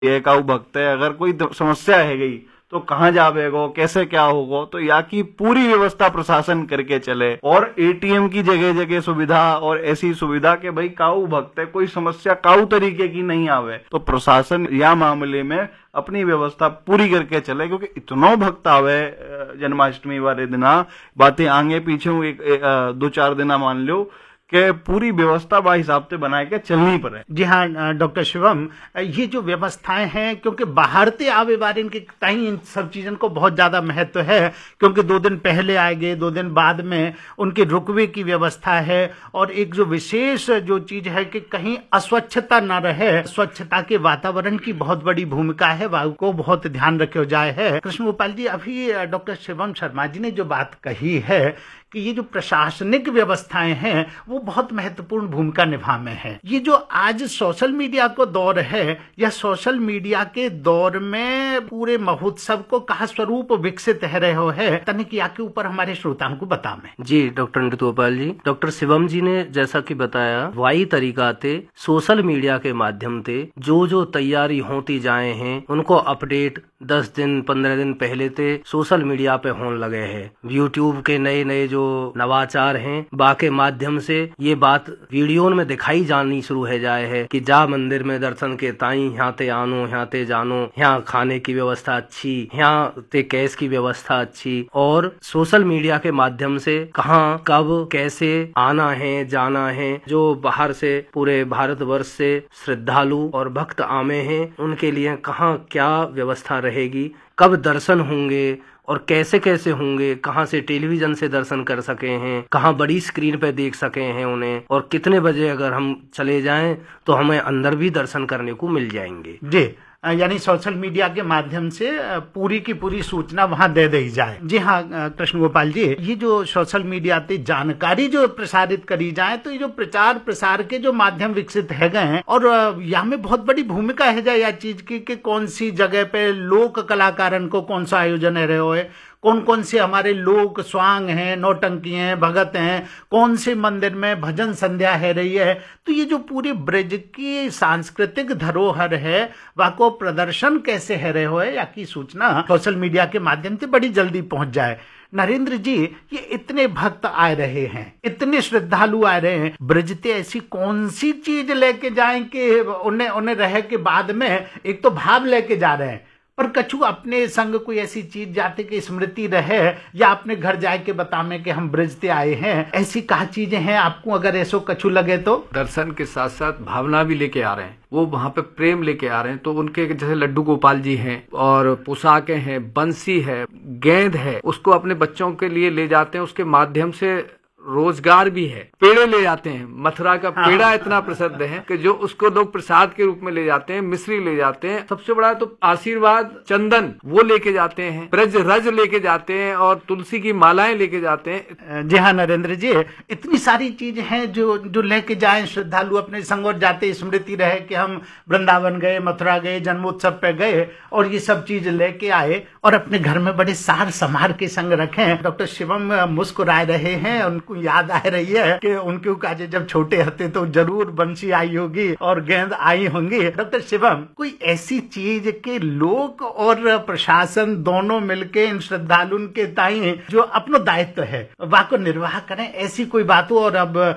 ये काऊ भक्त है, अगर कोई समस्या है गई तो कहाँ जावेगो, कैसे क्या होगो, तो यहाँ की पूरी व्यवस्था प्रशासन करके चले। और एटीएम की जगह जगह सुविधा, और ऐसी सुविधा के भाई काऊ भक्त है, कोई समस्या काऊ तरीके की नहीं आवे, तो प्रशासन या मामले में अपनी व्यवस्था पूरी करके चले। क्योंकि इतना भक्त आवे जन्माष्टमी वाले दिना, बातें आगे पीछे दो चार दिना मान लो कि पूरी व्यवस्था बा हिसाब से बना के चलनी पड़े। जी हाँ डॉक्टर शिवम, ये जो व्यवस्थाएं हैं, क्योंकि बाहर से आवे वाले इनके कहीं इन सब चीजों को बहुत ज्यादा महत्व है, क्योंकि 2 दिन पहले आएंगे, 2 दिन बाद में उनके रुकवे की व्यवस्था है। और एक जो विशेष जो चीज है कि कहीं अस्वच्छता न रहे, स्वच्छता के वातावरण की बहुत बड़ी भूमिका है, को बहुत ध्यान रखे जाए है। कृष्ण गोपाल जी, अभी डॉक्टर शिवम शर्मा जी ने जो बात कही है कि ये जो प्रशासनिक व्यवस्थाएं हैं वो बहुत महत्वपूर्ण भूमिका निभा में है। ये जो आज सोशल मीडिया को दौर है, या सोशल मीडिया के दौर में पूरे महोत्सव को कहा स्वरूप विकसित है रहे हो है, तनिक या के ऊपर हमारे श्रोताओं को बता में। जी डॉक्टर नृत्योपाल जी, डॉक्टर शिवम जी ने जैसा कि बताया, वाई तरीका से सोशल मीडिया के माध्यम से जो तैयारी होती जाए हैं उनको अपडेट 10 दिन 15 दिन पहले से सोशल मीडिया पे होने लगे हैं। यूट्यूब के नए नए जो नवाचार हैं बाके माध्यम से ये बात वीडियो में दिखाई जानी शुरू हो जाए है कि जा मंदिर में दर्शन के ताई यहाँ ते आनो, यहाँ ते जानो, यहाँ खाने की व्यवस्था अच्छी, यहाँ ते कैश की व्यवस्था अच्छी। और सोशल मीडिया के माध्यम से कहाँ कब कैसे आना है जाना है, जो बाहर से पूरे भारतवर्ष से श्रद्धालु और भक्त आमे हैं उनके लिए कहाँ क्या व्यवस्था रहेगी, कब दर्शन होंगे और कैसे कैसे होंगे, कहाँ से टेलीविजन से दर्शन कर सके हैं, कहाँ बड़ी स्क्रीन पे देख सके हैं उन्हें, और कितने बजे अगर हम चले जाएं तो हमें अंदर भी दर्शन करने को मिल जाएंगे। जी, यानी सोशल मीडिया के माध्यम से पूरी की पूरी सूचना वहां दे दी जाए। जी हाँ कृष्ण गोपाल जी, ये जो सोशल मीडिया पे जानकारी जो प्रसारित करी जाए, तो ये जो प्रचार प्रसार के जो माध्यम विकसित है गए हैं, और यहाँ में बहुत बड़ी भूमिका है जाए या चीज की कि कौन सी जगह पे लोक कलाकारन को कौन सा आयोजन है रहे हो, कौन कौन से हमारे लोक स्वांग हैं, नौटंकी हैं, भगत हैं, कौन से मंदिर में भजन संध्या है रही है। तो ये जो पूरी ब्रज की सांस्कृतिक धरोहर है वाको प्रदर्शन कैसे है रहे हो है, या की सूचना सोशल मीडिया के माध्यम से बड़ी जल्दी पहुंच जाए। नरेंद्र जी, ये इतने भक्त आ रहे हैं, इतने श्रद्धालु आ रहे हैं, ब्रजते ऐसी कौन सी चीज लेके जाएं कि उन्हें रह के बाद में एक तो भाव लेके जा रहे हैं, पर कछु अपने संग कोई ऐसी चीज जाते कि स्मृति रहे, या अपने घर जाए के बतामे कि हम ब्रजते आए हैं, ऐसी कहा चीजें हैं आपको अगर ऐसो कछु लगे तो? दर्शन के साथ साथ भावना भी लेके आ रहे हैं, वो वहाँ पे प्रेम लेके आ रहे हैं। तो उनके जैसे लड्डू गोपाल जी हैं, और पोशाकें हैं, बंसी है, गेंद है, उसको अपने बच्चों के लिए ले जाते हैं, उसके माध्यम से रोजगार भी है। पेड़े ले जाते हैं, मथुरा का पेड़ा इतना प्रसिद्ध है कि जो उसको लोग प्रसाद के रूप में ले जाते हैं, मिश्री ले जाते हैं, सबसे बड़ा तो आशीर्वाद चंदन वो लेके जाते हैं, ब्रज रज लेके जाते हैं, और तुलसी की मालाएं लेके जाते हैं। जी हाँ नरेंद्र जी, इतनी सारी चीजें हैं जो लेके जाएं श्रद्धालु अपने संग, और जाते स्मृति रहे कि हम वृंदावन गए, मथुरा गए, जन्मोत्सव पे गए, और ये सब चीज लेके आए और अपने घर में बड़े सार समार के संग रखें। डॉक्टर शिवम मुस्कुरा रहे हैं, उनको याद आ रही है कि उनके काजे जब छोटे हते तो जरूर बंसी आई होगी और गेंद आई होंगी। डॉक्टर शिवम, कोई ऐसी चीज के लोग और प्रशासन दोनों मिलके इन श्रद्धालु के ताई जो अपनो दायित्व है वाको निर्वाह करें, ऐसी कोई बात हो? और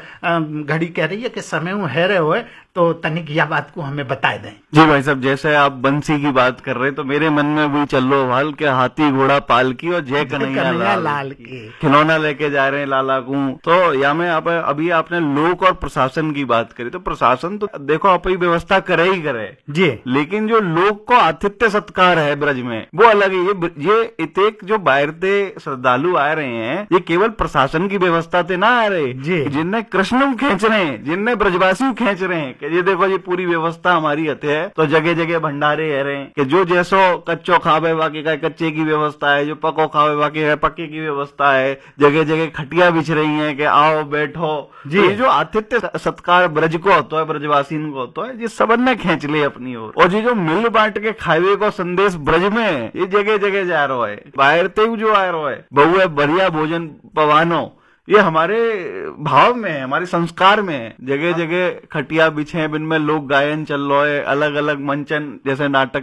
अब घड़ी कह रही है कि समय है रहे हो, तो तनिक यह बात को हमें बता दें। जी भाई साहब, जैसे आप बंसी की बात कर रहे, तो मेरे मन में वही चल लो हाल के हाथी घोड़ा पालकी और जय कन्हैया लाल की खिलौना लेके जा रहे हैं लाला को। तो या में अभी आपने लोक और प्रशासन की बात करी, तो प्रशासन तो देखो अपनी व्यवस्था करे ही करे जी, लेकिन जो लोक को आतिथ्य सत्कार है ब्रज में वो अलग है। ये इतने जो बाहर से श्रद्धालु आ रहे हैं, ये केवल प्रशासन की व्यवस्था से ना आ रहे जी, जिनने कृष्ण खींच रहे हैं, जिनने ब्रजवासी खींच रहे हैं कि ये देखो ये पूरी व्यवस्था हमारी हथे है। तो जगह जगह भंडारे है रहे कि जो जैसो कच्चो खावे बाकी का कच्चे की व्यवस्था है, जो पको खावे बाकी है पक्के की व्यवस्था है, जगह जगह खटिया बिछ रही है कि आओ बैठो जी। तो ये जो आतिथ्य सत्कार ब्रज को होता है, ब्रजवासी को होता है, ये सबन ने खींच ले अपनी ओर। और ये जो मिल बांट के खावे को संदेश ब्रज में ये जगह जगह जा रहा है, बाहर ते जो आ रहा है बहु बढ़िया भोजन पवानो, ये हमारे भाव में है, हमारे संस्कार में है। जगह जगह खटिया बिछे हैं, इनमें लोक गायन चल रहा है, अलग अलग मंचन जैसे नाटक